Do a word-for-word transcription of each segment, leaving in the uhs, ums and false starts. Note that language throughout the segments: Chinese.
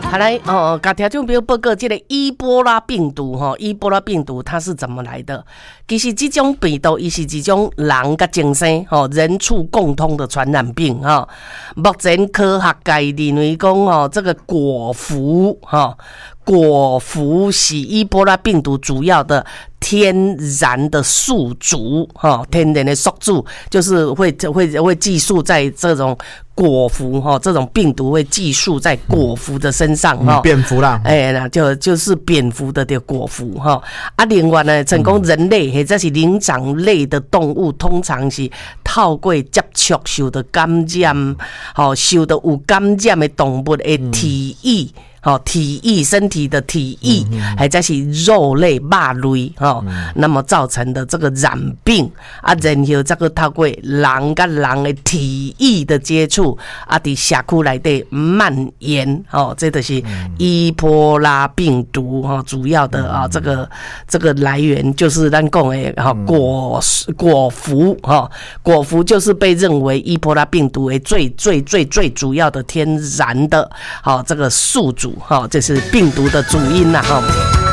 好来哦，甲听众朋友报告，这个伊波拉病毒哈，伊波拉病毒它是怎么来的？其实这种病毒，伊是一种人甲精神吼人畜共通的传染病哈。目前科学界认为讲哦，这个果蝠哈，果蝠是伊波拉病毒主要的天然的宿主哈，天然的宿主就是会会会寄宿在这种果蝠哈，这种病毒会寄宿在果蝠的身上哈、嗯， 蝙蝠啦， 哎、欸，就就是蝙蝠的的果蝠哈。啊，另外呢，成功人类或者是灵长类的动物，通常是透过接触受到感染，好受到有感染的动物的体液。好、哦，体液身体的体液，还再是肉类、肉类，哦、嗯，那么造成的这个染病啊，然后这个透过人跟人的体液的接触啊，伫社区内底蔓延，哦，这就是伊波拉病毒哈、哦，主要的啊、哦，这个这个来源就是咱讲的哈果果蝠哈，果蝠就是被认为伊波拉病毒为最最最最主要的天然的，好、哦、这个宿主。好，这是病毒的主因呐，哈。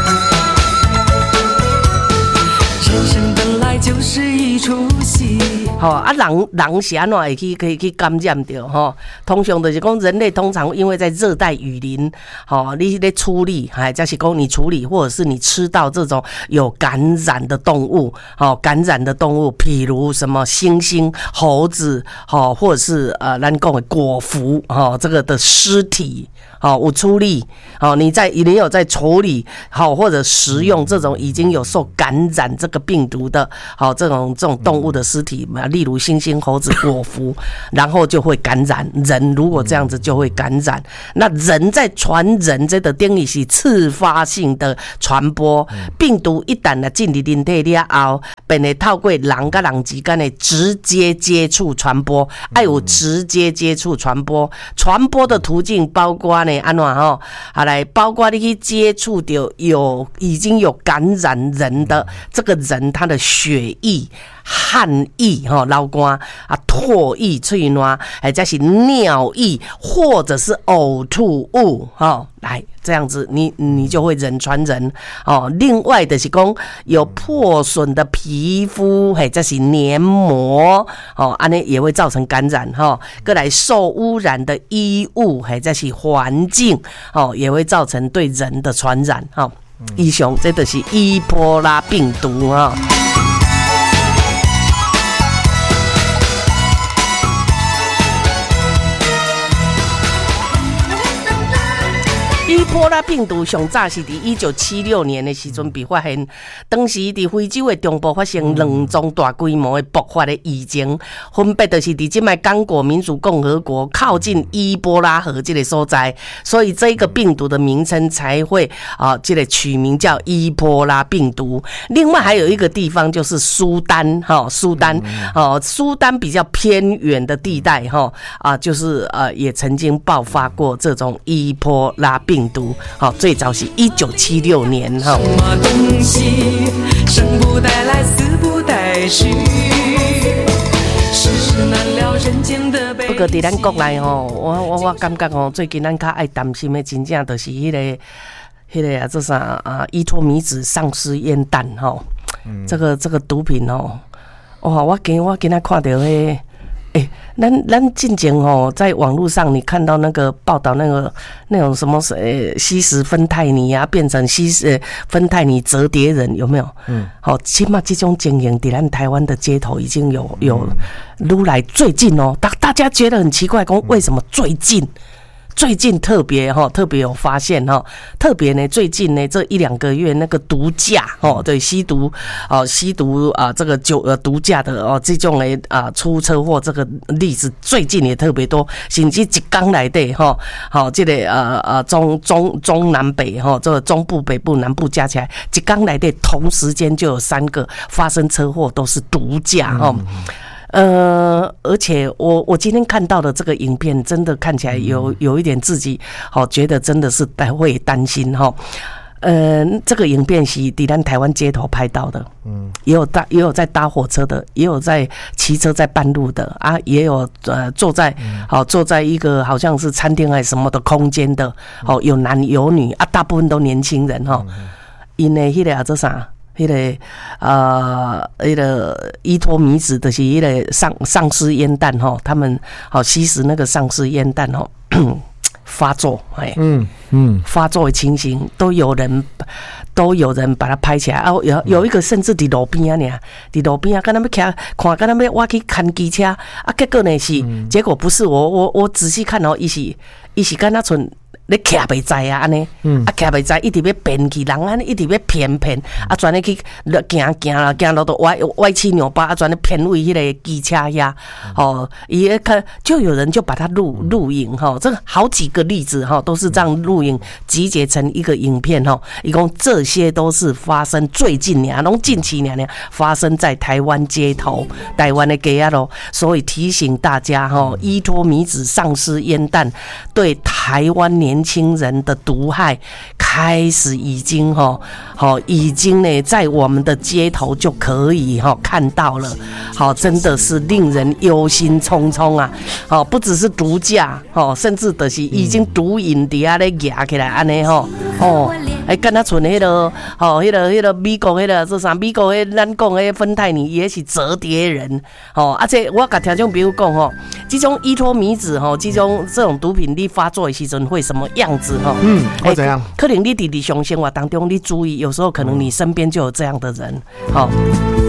人生本来就是一出戏。好啊，人人是安怎会去可以去感染到哈？通常就是讲人类通常因为在热带雨林，好，你咧处理，还就是讲你处理，或者是你吃到这种有感染的动物，好，感染的动物，譬如什么猩猩、猴子，好，或者是呃，咱讲的果蝠，哈，这个的尸体。好，有处理，好，你在你有在处理，好，或者食用这种已经有受感染这个病毒的，好，这种这种动物的尸体，例如猩猩、猴子、果蝠，然后就会感染人。如果这样子就会感染，那人在传人，这个定义是次发性的传播。病毒一旦呢进入人体了后，便会透过人跟人之间的直接接触传播，爱有直接接触传播，传播的途径包括。安怎吼？好来，包括你去接触到有已经有感染人的这个人，他的血液、汗液、哈流汗啊、唾液、喙烂，或者是尿液，或者是呕吐物，哈，来这样子你，你你就会人传人哦。另外的是讲有破损的皮肤，或者是黏膜，哦，安尼也会造成感染哈。再来受污染的衣物，或者是环境哦，也会造成对人的传染哈。以上这就是伊波拉病毒哈。伊波拉病毒上早是伫一九七六年的时阵被发现，当时伫非洲的中部发生两宗大规模的爆发的疫情，分别就是伫即卖刚果民主共和国靠近伊波拉河这个所在，所以这个病毒的名称才会啊，这个取名叫伊波拉病毒。另外还有一个地方就是苏丹哈，苏丹哦，苏丹比较偏远的地带哈啊，就是呃也曾经爆发过这种伊波拉病毒。病毒，好，最早是一九七六年哈。什么东西生不带来，死不带去，世事难料，人间的悲。不过在咱国内吼，我我我感觉吼，最近咱较爱担心的，真正就是迄、那个、迄、那个啊，这啥啊，伊托米子丧尸烟弹吼，嗯、这个这个毒品吼，哇，我今我今仔看到迄、那個。哎，咱咱进前哦，在网络上你看到那个报道，那个那种什么呃吸食芬太尼啊，变成吸食芬太尼折叠人，有没有？嗯，好，起码这种经营，在咱台湾的街头已经有有撸来最近哦，大大家觉得很奇怪，讲为什么最近？最近特别哈，特别有发现哈，特别呢，最近呢这一两个月那个毒驾哦，对吸毒哦，吸毒啊，这个酒呃毒驾的哦，这种的啊出车祸这个例子最近也特别多，甚至一天来的哈，好这个呃呃中中中南北哈，这个中部北部南部加起来，一天来的同时间就有三个发生车祸，都是毒驾哈。嗯呃，而且我我今天看到的这个影片，真的看起来有有一点自己好、哦、觉得真的是会担心哈。 呃，这个影片是在咱台湾街头拍到的，嗯，也有搭也有在搭火车的，也有在骑车在半路的啊，也有呃坐在好、嗯哦、坐在一个好像是餐厅还是什么的空间的，哦，有男有女啊，大部分都年轻人哈，因为迄个啊做啥？迄、那个呃，迄、那个依托米子的是迄个丧丧尸烟弹吼，他们好吸食那个丧尸烟弹吼发作，哎，嗯嗯，发作的情形都有人都有人把它拍起来啊，有有一个甚至伫路边啊，呢，伫路边啊，跟他们看看，跟他们我去看机车啊，结果呢是，嗯、结果不是我我我仔细看哦，伊是伊是敢若像。你徛袂在啊，安尼，啊徛袂在，一直要骗去人，安尼一直要骗骗，啊，专咧去行行啦，行到都歪歪七扭八，啊，专咧骗为迄个机车呀，哦，也看就有人就把它录录影哈，这个好几个例子哈，都是这样录影集结成一个影片哈，一共这些都是发生最近年，拢近期年年发生在台湾街头，台湾的街啊咯，所以提醒大家哈，依托米子丧尸烟弹对台湾年。年轻人的毒害开始已经哈好已经呢在我们的街头就可以哈看到了，好真的是令人忧心忡忡啊！好不只是毒驾哦，甚至的是已经毒瘾底下咧压起来安尼吼哦，哎跟他存迄个哦迄个迄个美国迄个做啥？美国迄咱讲迄芬太尼也是折叠人哦，而且我甲听众朋友讲吼，这种依托米子吼，这种这种毒品你发作的时阵会什么样子哈？嗯，会怎样？可能你伫日常生活当中，你注意，有时候可能你身边就有这样的人，好。